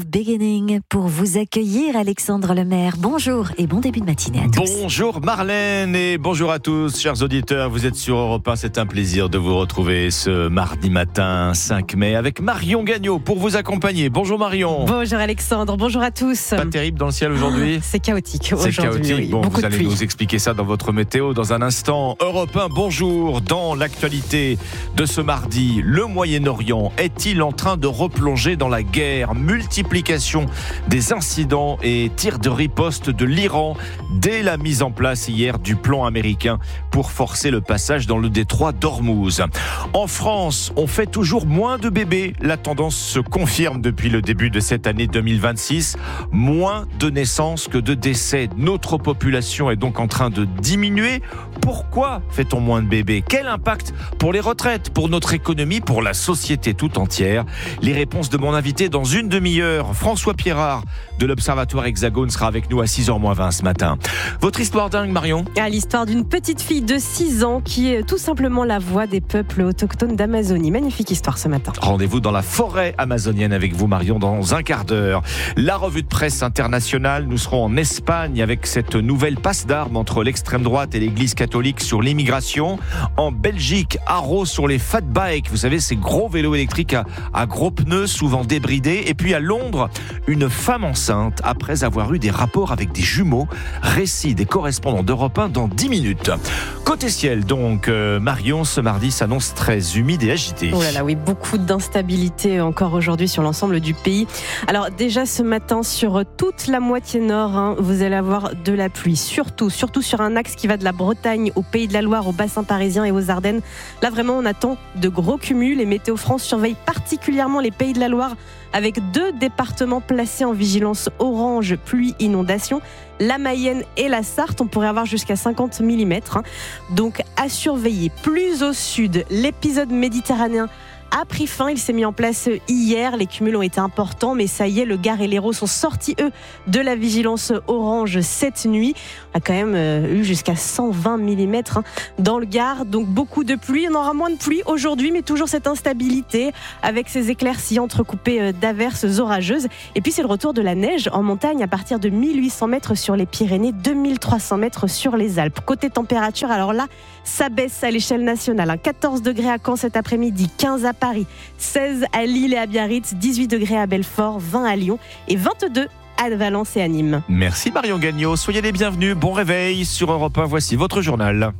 Beginning pour vous accueillir, Alexandre Lemaire. Bonjour et bon début de matinée à tous. Bonjour Marlène et bonjour à tous, chers auditeurs. Vous êtes sur Europe 1, c'est un plaisir de vous retrouver ce mardi matin 5 mai avec Marion Gagnon pour vous accompagner. Bonjour Marion. Bonjour Alexandre, bonjour à tous. Pas terrible dans le ciel aujourd'hui ? C'est chaotique C'est aujourd'hui. chaotique. Bon, beaucoup vous de allez pluie. nous expliquer ça dans votre météo dans un instant. Europe 1, bonjour. Dans l'actualité de ce mardi, le Moyen-Orient est-il en train de replonger dans la guerre ? Multiplication des incidents et tirs de riposte de l'Iran dès la mise en place hier du plan américain pour forcer le passage dans le détroit d'Ormuz. En France, on fait toujours moins de bébés. La tendance se confirme depuis le début de cette année 2026. Moins de naissances que de décès. Notre population est donc en train de diminuer. Pourquoi fait-on moins de bébés ? Quel impact pour les retraites, pour notre économie, pour la société tout entière ? Les réponses de mon invité dans une demi-heure. François Pierrat de l'Observatoire Hexagone sera avec nous à 6h-20 ce matin. Votre histoire dingue, Marion ? L'histoire d'une petite fille de 6 ans qui est tout simplement la voix des peuples autochtones d'Amazonie. Magnifique histoire ce matin. Rendez-vous dans la forêt amazonienne avec vous, Marion, dans un quart d'heure. La revue de presse internationale, nous serons en Espagne avec cette nouvelle passe d'armes entre l'extrême droite et l'église catholique sur l'immigration. En Belgique, haro sur les fat bikes, vous savez, ces gros vélos électriques à gros pneus, souvent débridés. Et puis à Londres, une femme enceinte après avoir eu des rapports avec des jumeaux. Récit des correspondants d'Europe 1 dans 10 minutes. Côté ciel, donc, Marion, ce mardi s'annonce très humide et agité. Oh là là, oui, beaucoup d'instabilité encore aujourd'hui sur l'ensemble du pays. Alors déjà ce matin sur toute la moitié nord, vous allez avoir de la pluie, surtout sur un axe qui va de la Bretagne au Pays de la Loire, au bassin parisien et aux Ardennes. Là vraiment on attend de gros cumuls et Météo France surveille particulièrement les Pays de la Loire avec 2 départements placés en vigilance orange pluie inondation. La Mayenne et la Sarthe, on pourrait avoir jusqu'à 50 mm. Donc à surveiller. Plus au sud, l'épisode méditerranéen a pris fin, il s'est mis en place hier, les cumuls ont été importants, mais ça y est, le Gard et l'Hérault sont sortis, eux, de la vigilance orange cette nuit. On a quand même eu jusqu'à 120 mm dans le Gard, donc beaucoup de pluie. On aura moins de pluie aujourd'hui, mais toujours cette instabilité avec ces éclaircies entrecoupées d'averses orageuses. Et puis c'est le retour de la neige en montagne à partir de 1800 mètres sur les Pyrénées, 2300 mètres sur les Alpes. Côté température, alors là, ça baisse à l'échelle nationale. 14 degrés à Caen cet après-midi, 15 à Paris, 16 à Lille et à Biarritz, 18 degrés à Belfort, 20 à Lyon et 22 à Valence et à Nîmes. Merci Marion Gagnon, soyez les bienvenus, bon réveil sur Europe 1, voici votre journal.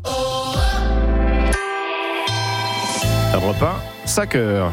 Europe 1, 5h.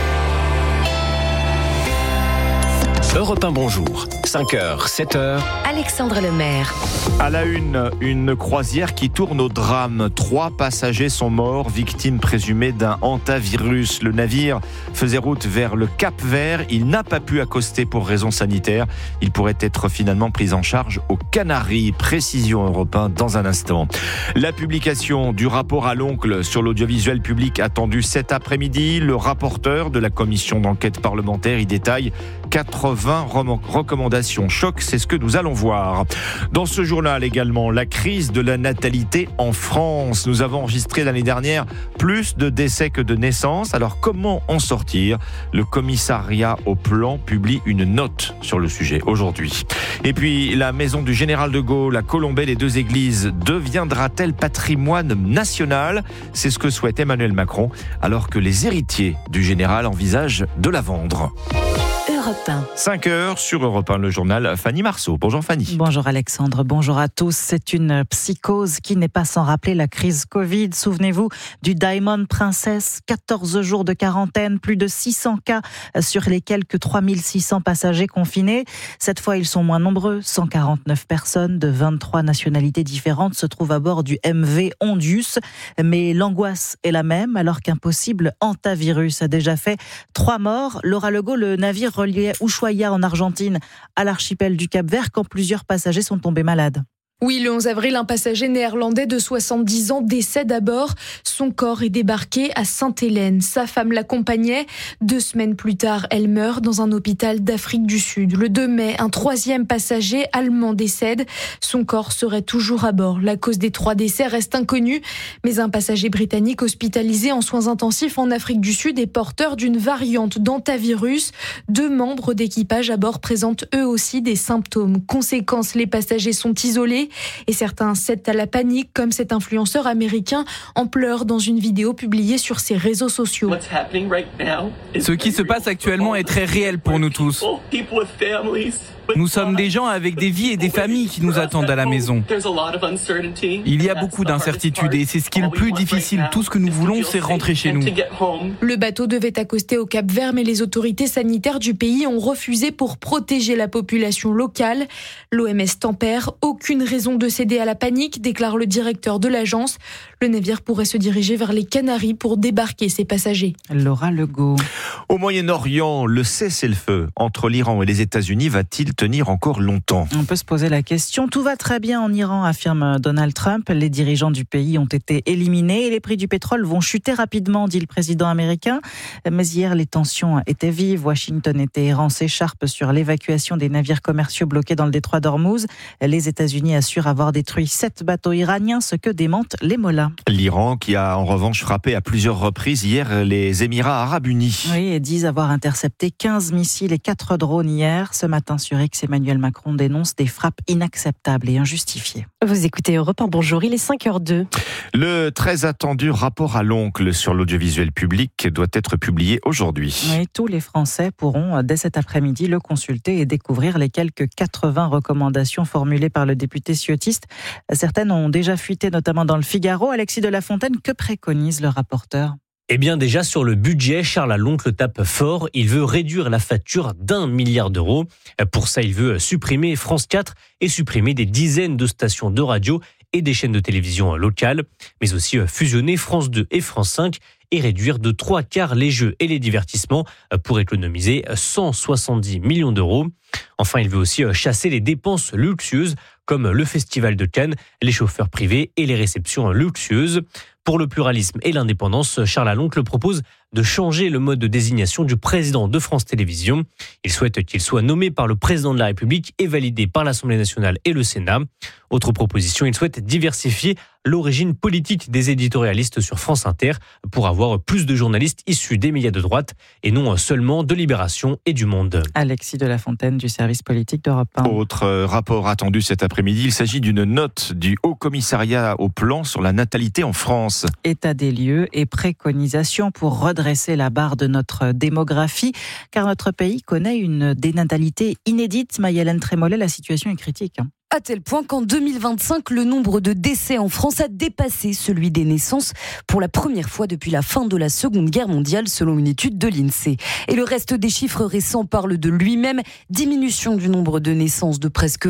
Europe 1, bonjour. 5h, 7h. Alexandre Lemaire. À la une croisière qui tourne au drame. 3 passagers sont morts, victimes présumées d'un hantavirus. Le navire faisait route vers le Cap-Vert. Il n'a pas pu accoster pour raisons sanitaires. Il pourrait être finalement pris en charge aux Canaries. Précision Europe 1 dans un instant. La publication du rapport à l'oncle sur l'audiovisuel public attendue cet après-midi. Le rapporteur de la commission d'enquête parlementaire y détaille 80 recommandations choc, c'est ce que nous allons voir. Dans ce journal également, la crise de la natalité en France. Nous avons enregistré l'année dernière plus de décès que de naissances. Alors comment en sortir ? Le commissariat au plan publie une note sur le sujet aujourd'hui. Et puis la maison du général de Gaulle à Colombey, les 2 églises, deviendra-t-elle patrimoine national ? C'est ce que souhaite Emmanuel Macron, alors que les héritiers du général envisagent de la vendre. Europe 1. 5h sur Europe 1, le journal Fanny Marceau. Bonjour Fanny. Bonjour Alexandre, bonjour à tous. C'est une psychose qui n'est pas sans rappeler la crise Covid. Souvenez-vous du Diamond Princess, 14 jours de quarantaine, plus de 600 cas sur les quelques 3600 passagers confinés. Cette fois, ils sont moins nombreux. 149 personnes de 23 nationalités différentes se trouvent à bord du MV Ondius. Mais l'angoisse est la même alors qu'un possible hantavirus a déjà fait 3 morts. Laura Legault, le navire reliait Ushuaia en Argentine à l'archipel du Cap-Vert quand plusieurs passagers sont tombés malades. Oui, le 11 avril, un passager néerlandais de 70 ans décède à bord. Son corps est débarqué à Sainte-Hélène. Sa femme l'accompagnait. 2 semaines plus tard, elle meurt dans un hôpital d'Afrique du Sud. Le 2 mai, un 3e passager allemand décède. Son corps serait toujours à bord. La cause des 3 décès reste inconnue. Mais un passager britannique hospitalisé en soins intensifs en Afrique du Sud est porteur d'une variante d'hantavirus. 2 membres d'équipage à bord présentent eux aussi des symptômes. Conséquence, les passagers sont isolés. Et certains cèdent à la panique, comme cet influenceur américain en pleurs dans une vidéo publiée sur ses réseaux sociaux. Ce qui se passe actuellement est très réel pour nous tous. Nous sommes des gens avec des vies et des familles qui nous attendent à la maison. Il y a beaucoup d'incertitudes et c'est ce qui est le plus difficile. Tout ce que nous voulons, c'est rentrer chez nous. Le bateau devait accoster au Cap-Vert, mais les autorités sanitaires du pays ont refusé pour protéger la population locale. L'OMS tempère, aucune raison de céder à la panique, déclare le directeur de l'agence. Le navire pourrait se diriger vers les Canaries pour débarquer ses passagers. Laura Legault. Au Moyen-Orient, le cessez-le-feu entre l'Iran et les États-Unis va-t-il tenir encore longtemps ? On peut se poser la question. Tout va très bien en Iran, affirme Donald Trump. Les dirigeants du pays ont été éliminés et les prix du pétrole vont chuter rapidement, dit le président américain. Mais hier, les tensions étaient vives. Washington et Téhéran s'écharpent sur l'évacuation des navires commerciaux bloqués dans le détroit d'Ormuz. Les États-Unis assurent avoir détruit 7 bateaux iraniens, ce que démentent les mollahs. L'Iran qui a en revanche frappé à plusieurs reprises hier les Émirats arabes unis. Oui, et disent avoir intercepté 15 missiles et 4 drones hier. Ce matin sur X, Emmanuel Macron dénonce des frappes inacceptables et injustifiées. Vous écoutez Europe 1, bonjour, il est 5h02. Le très attendu rapport à l'oncle sur l'audiovisuel public doit être publié aujourd'hui. Oui, tous les Français pourront dès cet après-midi le consulter et découvrir les quelques 80 recommandations formulées par le député ciotiste. Certaines ont déjà fuité, notamment dans le Figaro. Alexis de la Fontaine, que préconise le rapporteur ? Eh bien déjà sur le budget, Charles Aloncle tape fort. Il veut réduire la facture d'1 milliard d'euros. Pour ça, il veut supprimer France 4 et supprimer des dizaines de stations de radio et des chaînes de télévision locales, mais aussi fusionner France 2 et France 5 et réduire de 3/4 les jeux et les divertissements pour économiser 170 millions d'euros. Enfin, il veut aussi chasser les dépenses luxueuses comme le Festival de Cannes, les chauffeurs privés et les réceptions luxueuses. Pour le pluralisme et l'indépendance, Charles Aloncle propose de changer le mode de désignation du président de France Télévisions. Il souhaite qu'il soit nommé par le président de la République et validé par l'Assemblée nationale et le Sénat. Autre proposition, il souhaite diversifier l'origine politique des éditorialistes sur France Inter pour avoir plus de journalistes issus des médias de droite et non seulement de Libération et du Monde. Alexis de la Fontaine du service politique d'Europe 1. Autre rapport attendu cet après-midi, il s'agit d'une note du Haut Commissariat au plan sur la natalité en France. État des lieux et préconisations pour redresser la barre de notre démographie, car notre pays connaît une dénatalité inédite. Maï-Hélène Trémollet, la situation est critique. À tel point qu'en 2025, le nombre de décès en France a dépassé celui des naissances pour la première fois depuis la fin de la Seconde Guerre mondiale, selon une étude de l'INSEE. Et le reste des chiffres récents parle de lui-même. Diminution du nombre de naissances de presque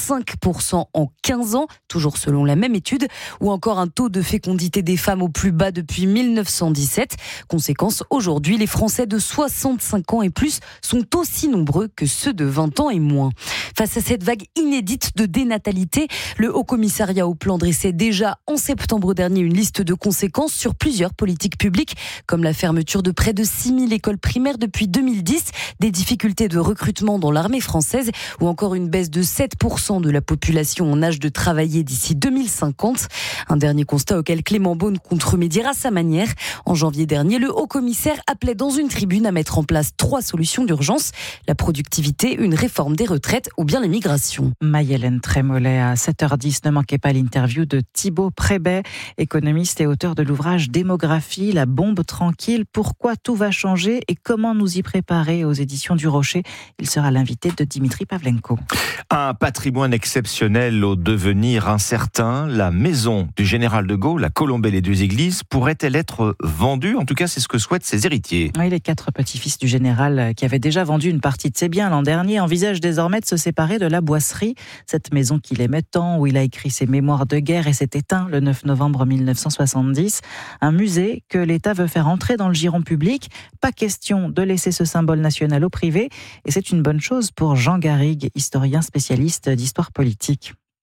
25% en 15 ans, toujours selon la même étude, ou encore un taux de fécondité des femmes au plus bas depuis 1917. Conséquence, aujourd'hui, les Français de 65 ans et plus sont aussi nombreux que ceux de 20 ans et moins. Face à cette vague inédite de dénatalité, le Haut Commissariat au plan dressait déjà en septembre dernier une liste de conséquences sur plusieurs politiques publiques, comme la fermeture de près de 6000 écoles primaires depuis 2010, des difficultés de recrutement dans l'armée française ou encore une baisse de 7% de la population en âge de travailler d'ici 2050. Un dernier constat auquel Clément Beaune compte remédier à sa manière. En janvier dernier, le Haut Commissaire appelait dans une tribune à mettre en place 3 solutions d'urgence: la productivité, une réforme des retraites ou bien l'immigration. Maï-Hélène Trémollet à 7h10. Ne manquez pas l'interview de Thibaut Prébet, économiste et auteur de l'ouvrage Démographie, la bombe tranquille. Pourquoi tout va changer et comment nous y préparer, aux éditions du Rocher. Il sera l'invité de Dimitri Pavlenko. Un patrimoine exceptionnel au devenir incertain. La maison du général de Gaulle, la Colombelle et 2 églises, pourrait-elle être vendue? En tout cas, c'est ce que souhaitent ses héritiers. Oui, les 4 petits-fils du général, qui avaient déjà vendu une partie de ses biens l'an dernier, envisagent désormais de se séparer de la Boisserie. Cette maison qu'il aimait tant, où il a écrit ses mémoires de guerre et s'est éteint le 9 novembre 1970. Un musée que l'État veut faire entrer dans le giron public. Pas question de laisser ce symbole national au privé. Et c'est une bonne chose pour Jean Garrigue, historien spécialiste d'histoire politique.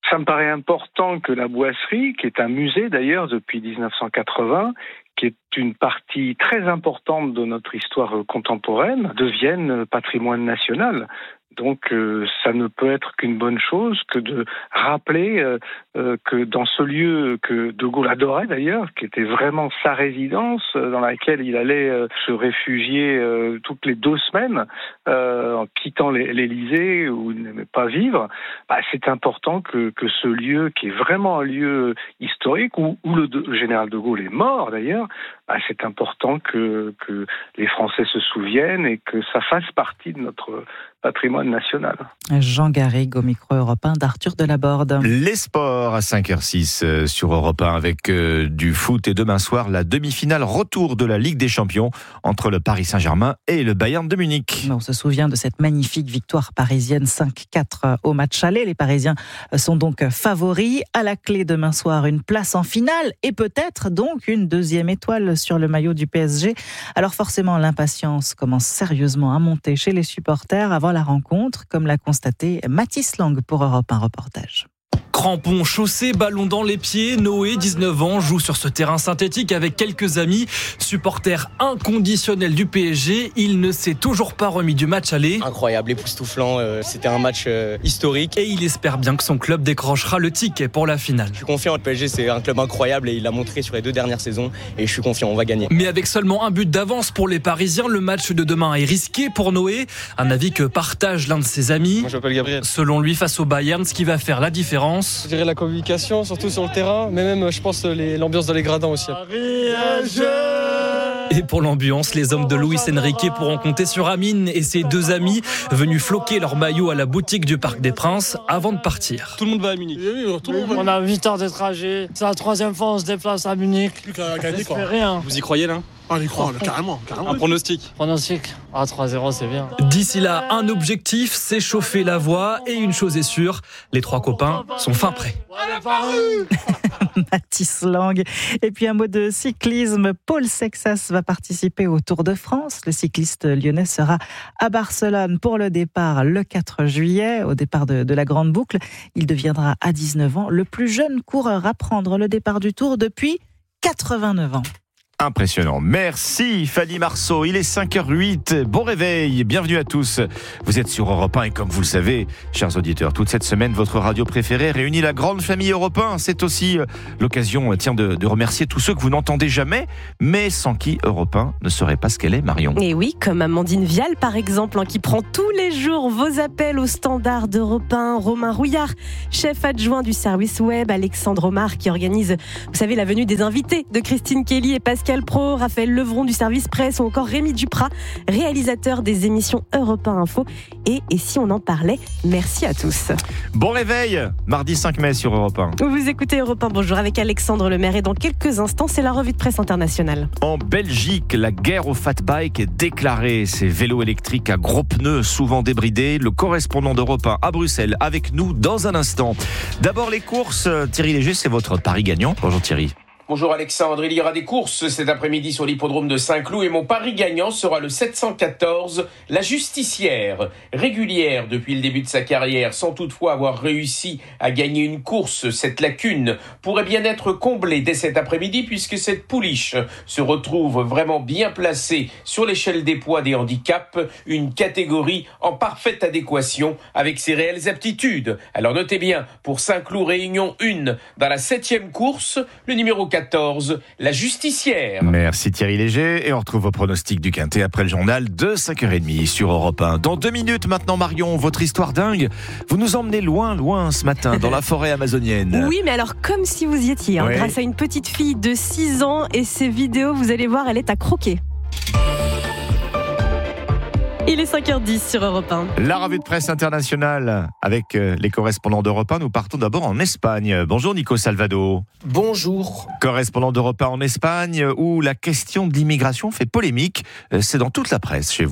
Ça me paraît important que la boisserie, qui est un musée d'ailleurs depuis 1980, qui est une partie très importante de notre histoire contemporaine, devienne patrimoine national. Donc ça ne peut être qu'une bonne chose que de rappeler que dans ce lieu que De Gaulle adorait d'ailleurs, qui était vraiment sa résidence, dans laquelle il allait se réfugier toutes les 2 semaines, en quittant l'Élysée où il n'aimait pas vivre, c'est important que ce lieu, qui est vraiment un lieu historique, où le général de Gaulle est mort d'ailleurs, c'est important que les Français se souviennent et que ça fasse partie de notre patrimoine national. Jean Garrigue au micro européen d'Arthur Delaborde. Les sports à 5h06 sur Europe 1 avec du foot et demain soir la demi-finale retour de la Ligue des Champions entre le Paris Saint-Germain et le Bayern de Munich. On se souvient de cette magnifique victoire parisienne 5-4 au match aller. Les Parisiens sont donc favoris. À la clé demain soir, une place en finale et peut-être donc une 2e étoile sur le maillot du PSG. Alors forcément, l'impatience commence sérieusement à monter chez les supporters avant la rencontre, comme l'a constaté Mathis Lang pour Europe 1 Reportage. Crampons, chaussées, ballons dans les pieds, Noé, 19 ans, joue sur ce terrain synthétique avec quelques amis. Supporter inconditionnel du PSG, il ne s'est toujours pas remis du match aller. Incroyable, époustouflant, c'était un match historique. Et il espère bien que son club décrochera le ticket pour la finale. Je suis confiant, le PSG c'est un club incroyable et il l'a montré sur les 2 dernières saisons et je suis confiant, on va gagner. Mais avec seulement un but d'avance pour les Parisiens, le match de demain est risqué pour Noé. Un avis que partage l'un de ses amis. Moi je m'appelle Gabriel. Selon lui, face au Bayern, ce qui va faire la différence, je dirais la communication, surtout sur le terrain, mais même, je pense, l'ambiance dans les gradins aussi. Et pour l'ambiance, les hommes de Luis Enrique pourront compter sur Amine et ses 2 amis venus floquer leur maillot à la boutique du Parc des Princes avant de partir. Tout le monde va à Munich. On a 8 heures de trajet. C'est la 3e fois on se déplace à Munich. Plus qu'à gagner, quoi. Rien. Vous y croyez là ? On y croit, carrément. Un pronostic. 3-0, c'est bien. D'ici là, un objectif, s'échauffer la voix. Et une chose est sûre, les 3 copains sont fin prêts. Mathis Lang. Et puis un mot de cyclisme. Paul Sexas va participer au Tour de France. Le cycliste lyonnais sera à Barcelone pour le départ le 4 juillet, au départ de la Grande Boucle. Il deviendra à 19 ans le plus jeune coureur à prendre le départ du Tour depuis 89 ans. Impressionnant. Merci Fanny Marceau. Il est 5h08. Bon réveil. Bienvenue à tous. Vous êtes sur Europe 1 et comme vous le savez, chers auditeurs, toute cette semaine, votre radio préférée réunit la grande famille Europe 1. C'est aussi l'occasion, de remercier tous ceux que vous n'entendez jamais, mais sans qui Europe 1 ne serait pas ce qu'elle est, Marion. Et oui, comme Amandine Vial, par exemple, qui prend tous les jours vos appels au standard d'Europe 1, Romain Rouillard, chef adjoint du service web, Alexandre Omar, qui organise, vous savez, la venue des invités de Christine Kelly et Pascal Pro, Raphaël Levron du service presse ou encore Rémi Duprat, réalisateur des émissions Europe 1 Info. Et si on en parlait, merci à tous. Bon réveil, mardi 5 mai sur Europe 1. Vous écoutez Europe 1, bonjour, avec Alexandre Lemaire et dans quelques instants, c'est la revue de presse internationale. En Belgique, la guerre au fat bike est déclarée. Ces vélos électriques à gros pneus, souvent débridés. Le correspondant d'Europe 1 à Bruxelles avec nous dans un instant. D'abord les courses. Thierry Léger, c'est votre pari gagnant. Bonjour Thierry. Bonjour Alexandre, il y aura des courses cet après-midi sur l'hippodrome de Saint-Cloud et mon pari gagnant sera le 714, la Justicière. Régulière depuis le début de sa carrière, sans toutefois avoir réussi à gagner une course, cette lacune pourrait bien être comblée dès cet après-midi puisque cette pouliche se retrouve vraiment bien placée sur l'échelle des poids des handicaps, une catégorie en parfaite adéquation avec ses réelles aptitudes. Alors notez bien, pour Saint-Cloud Réunion 1, dans la 7e course, le numéro 14, la Justicière. Merci Thierry Léger et on retrouve vos pronostics du Quintet après le journal de 5h30 sur Europe 1. Dans 2 minutes maintenant Marion, votre histoire dingue, vous nous emmenez loin ce matin dans la forêt amazonienne. Oui, mais alors comme si vous y étiez, oui. Grâce à une petite fille de 6 ans et ses vidéos, vous allez voir, elle est à croquer. Il est 5h10 sur Europe 1. La revue de presse internationale avec les correspondants d'Europe 1. Nous partons d'abord en Espagne. Bonjour Nico Salvado. Bonjour. Correspondant d'Europe 1 en Espagne où la question de l'immigration fait polémique. C'est dans toute la presse chez vous.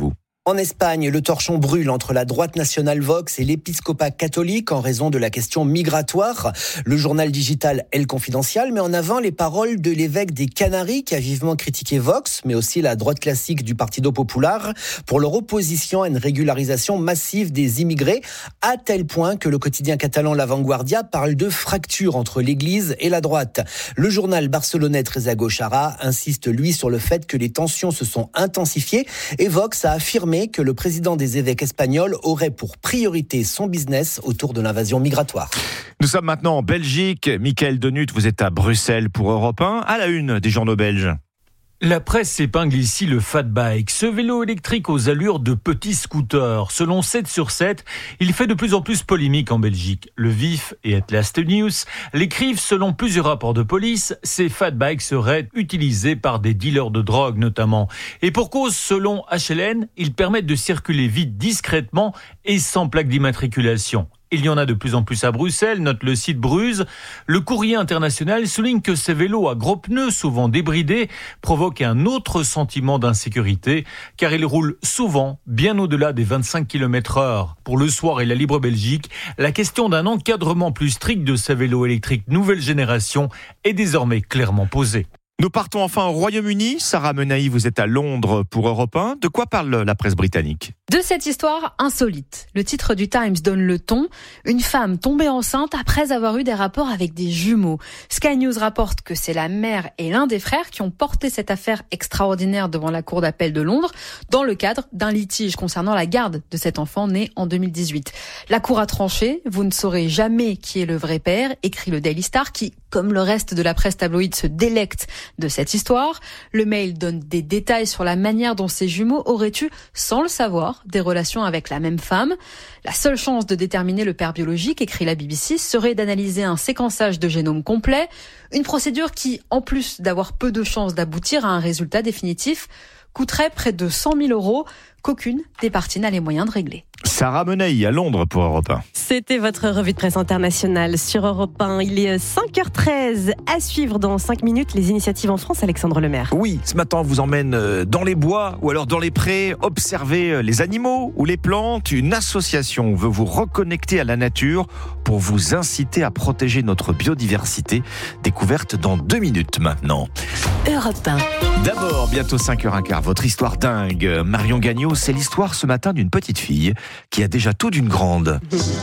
En Espagne, le torchon brûle entre la droite nationale Vox et l'épiscopat catholique en raison de la question migratoire. Le journal digital El Confidencial met en avant les paroles de l'évêque des Canaries qui a vivement critiqué Vox, mais aussi la droite classique du Partido Popular pour leur opposition à une régularisation massive des immigrés, à tel point que le quotidien catalan La Vanguardia parle de fracture entre l'église et la droite. Le journal barcelonais Tresa Gauchara insiste lui sur le fait que les tensions se sont intensifiées et Vox a affirmé que le président des évêques espagnols aurait pour priorité son business autour de l'invasion migratoire. Nous sommes maintenant en Belgique. Mickaël Denut, vous êtes à Bruxelles pour Europe 1, à la une des journaux belges. La presse épingle ici le fat bike, ce vélo électrique aux allures de petits scooters. Selon 7 sur 7, il fait de plus en plus polémique en Belgique. Le Vif et Atlas News l'écrivent selon plusieurs rapports de police, ces fat bikes seraient utilisés par des dealers de drogue notamment. Et pour cause, selon HLN, ils permettent de circuler vite, discrètement et sans plaque d'immatriculation. Il y en a de plus en plus à Bruxelles, note le site Bruse. Le Courrier international souligne que ces vélos à gros pneus, souvent débridés, provoquent un autre sentiment d'insécurité, car ils roulent souvent bien au-delà des 25 km/h. Pour Le Soir et la Libre Belgique, la question d'un encadrement plus strict de ces vélos électriques nouvelle génération est désormais clairement posée. Nous partons enfin au Royaume-Uni. Sarah Menaï, vous êtes à Londres pour Europe 1. De quoi parle la presse britannique ? De cette histoire insolite. Le titre du Times donne le ton. Une femme tombée enceinte après avoir eu des rapports avec des jumeaux. Sky News rapporte que c'est la mère et l'un des frères qui ont porté cette affaire extraordinaire devant la Cour d'appel de Londres dans le cadre d'un litige concernant la garde de cet enfant né en 2018. La Cour a tranché. Vous ne saurez jamais qui est le vrai père, écrit le Daily Star qui, comme le reste de la presse tabloïde, se délecte de cette histoire. Le Mail donne des détails sur la manière dont ces jumeaux auraient eu, sans le savoir, des relations avec la même femme. La seule chance de déterminer le père biologique, écrit la BBC, serait d'analyser un séquençage de génome complet. Une procédure qui, en plus d'avoir peu de chances d'aboutir à un résultat définitif, coûterait près de 100 000 € qu'aucune des parties n'a les moyens de régler. Sarah Menaï à Londres pour Europe 1. C'était votre revue de presse internationale sur Europe 1. Il est 5h13. À suivre dans 5 minutes les initiatives en France, Alexandre Lemaire. Oui, ce matin on vous emmène dans les bois ou alors dans les prés, observer les animaux ou les plantes. Une association veut vous reconnecter à la nature pour vous inciter à protéger notre biodiversité. Découverte dans 2 minutes maintenant. Europe 1. D'abord, bientôt 5h15, votre histoire dingue. Marion Gagnon, c'est l'histoire ce matin d'une petite fille qui a déjà tout d'une grande.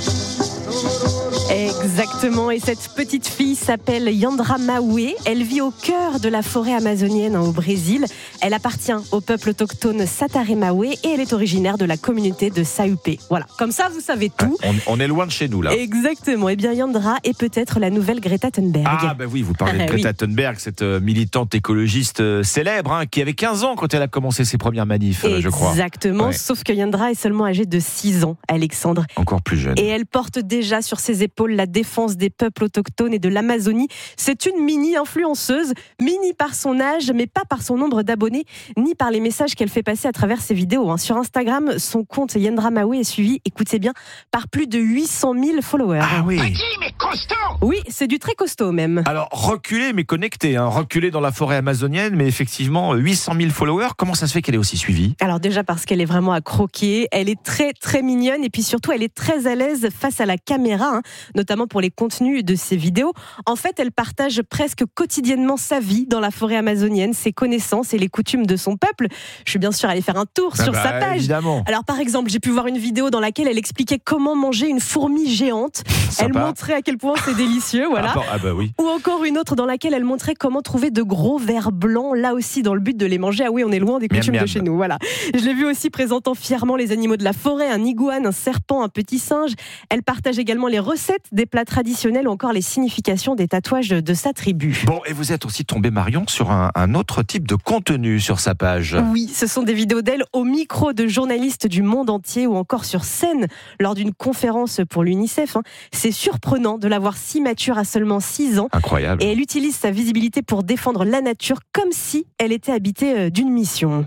Exactement, et cette petite fille s'appelle Yandra Maoué. Elle vit au cœur de la forêt amazonienne au Brésil. Elle appartient au peuple autochtone Satare Maoué et elle est originaire de la communauté de Saupé. Voilà, comme ça vous savez tout. On est loin de chez nous là. Exactement, et bien Yandra est peut-être la nouvelle Greta Thunberg. Ah ben oui, vous parlez de Greta Thunberg, cette militante écologiste célèbre qui avait 15 ans quand elle a commencé ses premières manifs, je crois. Exactement, ouais. Sauf que Yandra est seulement âgée de 6 ans, Alexandre. Encore plus jeune. Et elle porte déjà sur ses épaules la défense des peuples autochtones et de l'Amazonie. C'est une mini-influenceuse, mini par son âge, mais pas par son nombre d'abonnés, ni par les messages qu'elle fait passer à travers ses vidéos. Sur Instagram, son compte Yandra Maoué est suivi, écoutez bien, par plus de 800 000 followers. Ah oui. Mais costaud. Oui, c'est du très costaud même. Alors, reculé mais connecté, reculé dans la forêt amazonienne, mais effectivement 800 000 followers. Comment ça se fait qu'elle est aussi suivie ? Alors déjà parce qu'elle est vraiment à croquer, elle est très très mignonne et puis surtout elle est très à l'aise face à la caméra, notamment pour les contenus de ses vidéos. En fait, elle partage presque quotidiennement sa vie dans la forêt amazonienne, ses connaissances et les coutumes de son peuple. Je suis bien sûr allée faire un tour sur sa page. Évidemment. Alors par exemple, j'ai pu voir une vidéo dans laquelle elle expliquait comment manger une fourmi géante. Sympa. Elle montrait à quel point c'est délicieux, voilà. Ah bah oui. Ou encore une autre dans laquelle elle montrait comment trouver de gros vers blancs, là aussi dans le but de les manger. Ah oui, on est loin des coutumes de chez nous, voilà. Je l'ai vue aussi présentant fièrement les animaux de la forêt, un iguane, un serpent, un petit singe. Elle partage également les recettes des plats traditionnels ou encore les significations des tatouages de sa tribu. Bon, et vous êtes aussi tombé, Marion, sur un autre type de contenu sur sa page. Oui, ce sont des vidéos d'elle au micro de journalistes du monde entier ou encore sur scène lors d'une conférence pour l'UNICEF. C'est surprenant de la voir si mature à seulement 6 ans. Incroyable. Et elle utilise sa visibilité pour défendre la nature comme si elle était habitée d'une mission.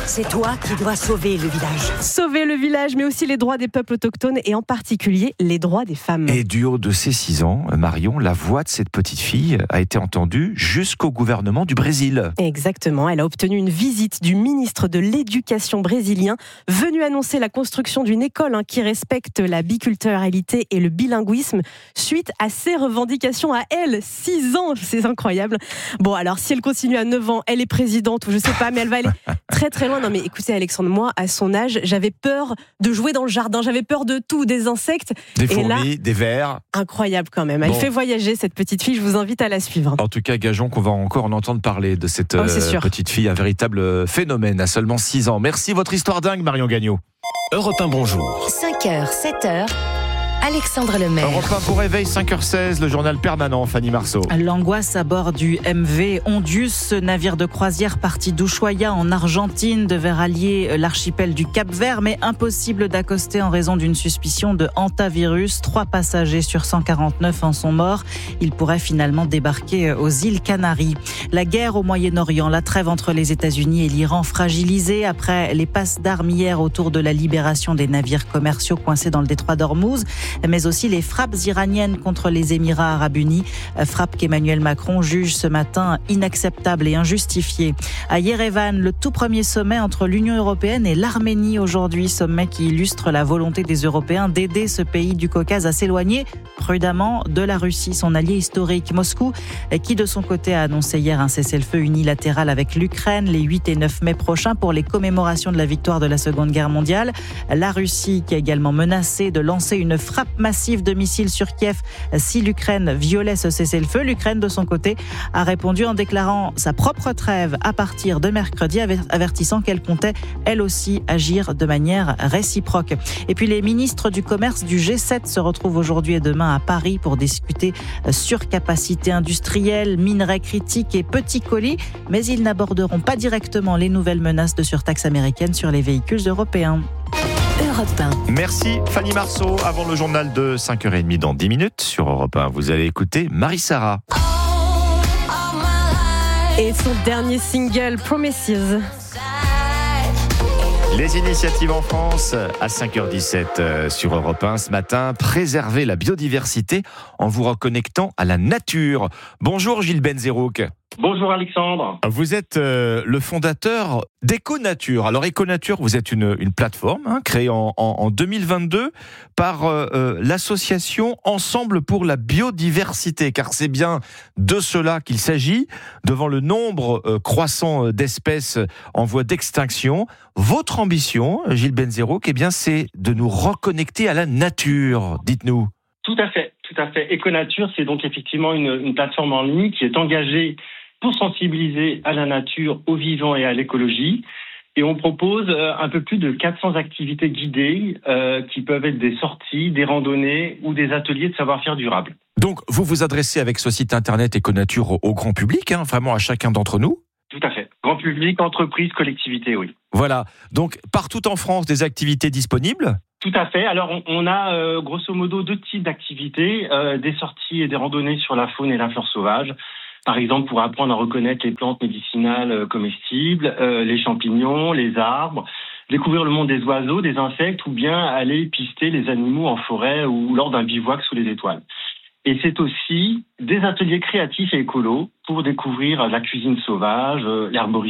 C'est toi qui dois sauver le village. Sauver le village, mais aussi les droits des peuples autochtones et en particulier les droits des femmes. Et du haut de ses 6 ans, Marion, la voix de cette petite fille a été entendue jusqu'au gouvernement du Brésil. Exactement, elle a obtenu une visite du ministre de l'Éducation brésilien, venu annoncer la construction d'une école qui respecte la biculturalité et le bilinguisme, suite à ses revendications à elle. 6 ans, c'est incroyable. Bon, alors si elle continue à 9 ans, elle est présidente ou je sais pas, mais elle va aller très très loin. Non mais écoutez Alexandre, moi à son âge, j'avais peur de jouer dans le jardin, j'avais peur de tout, des insectes. Des fourmis, là, des vers. Incroyable quand même. Elle fait voyager cette petite fille, je vous invite à la suivre. En tout cas, gageons qu'on va encore en entendre parler de cette petite fille, un véritable phénomène à seulement 6 ans. Merci, votre histoire dingue, Marion Gagnon. Europe 1, bonjour. 5h, 7h. Alexandre Lemaire. Europe 1 pour réveil, 5h16, le journal permanent, Fanny Marceau. L'angoisse à bord du MV Ondius, ce navire de croisière parti d'Ushuaia en Argentine, devait rallier l'archipel du Cap-Vert, mais impossible d'accoster en raison d'une suspicion de hantavirus. 3 passagers sur 149 en sont morts. Ils pourraient finalement débarquer aux îles Canaries. La guerre au Moyen-Orient, la trêve entre les États-Unis et l'Iran fragilisée après les passes d'armes hier autour de la libération des navires commerciaux coincés dans le détroit d'Ormuz, mais aussi les frappes iraniennes contre les Émirats arabes unis, frappes qu'Emmanuel Macron juge ce matin inacceptables et injustifiées. À Yerevan, le tout premier sommet entre l'Union européenne et l'Arménie aujourd'hui, sommet qui illustre la volonté des Européens d'aider ce pays du Caucase à s'éloigner prudemment de la Russie, son allié historique. Moscou, qui de son côté a annoncé hier un cessez-le-feu unilatéral avec l'Ukraine les 8 et 9 mai prochains pour les commémorations de la victoire de la Seconde Guerre mondiale. La Russie qui a également menacé de lancer une frappe massive de missiles sur Kiev si l'Ukraine violait ce cessez-le-feu. L'Ukraine, de son côté, a répondu en déclarant sa propre trêve à partir de mercredi, avertissant qu'elle comptait, elle aussi, agir de manière réciproque. Et puis les ministres du commerce du G7 se retrouvent aujourd'hui et demain à Paris pour discuter surcapacité industrielle, minerais critiques et petits colis, mais ils n'aborderont pas directement les nouvelles menaces de surtaxe américaine sur les véhicules européens. Europe 1. Merci Fanny Marceau. Avant le journal de 5h30 dans 10 minutes sur Europe 1, vous allez écouter Marie-Sara. Et son dernier single, Promises. Les initiatives en France à 5h17 sur Europe 1 ce matin. Préserver la biodiversité en vous reconnectant à la nature. Bonjour Gilles Benzerouk. Bonjour Alexandre. Vous êtes le fondateur d'Econature. Alors Econature, vous êtes une plateforme créée en 2022 par l'association Ensemble pour la biodiversité, car c'est bien de cela qu'il s'agit. Devant le nombre croissant d'espèces en voie d'extinction, votre ambition, Gilles Benzerouk, eh bien, c'est de nous reconnecter à la nature. Dites-nous. Tout à fait. Econature, c'est donc effectivement une plateforme en ligne qui est engagée pour sensibiliser à la nature, aux vivants et à l'écologie. Et on propose un peu plus de 400 activités guidées qui peuvent être des sorties, des randonnées ou des ateliers de savoir-faire durable. Donc, vous vous adressez avec ce site internet Econature au grand public, vraiment à chacun d'entre nous ? Tout à fait. Grand public, entreprise, collectivité, oui. Voilà. Donc, partout en France, des activités disponibles ? Tout à fait. Alors, on a grosso modo 2 types d'activités, des sorties et des randonnées sur la faune et la flore sauvage. Par exemple, pour apprendre à reconnaître les plantes médicinales comestibles, les champignons, les arbres, découvrir le monde des oiseaux, des insectes, ou bien aller pister les animaux en forêt ou lors d'un bivouac sous les étoiles. Et c'est aussi des ateliers créatifs et écolos pour découvrir la cuisine sauvage, l'herboristerie,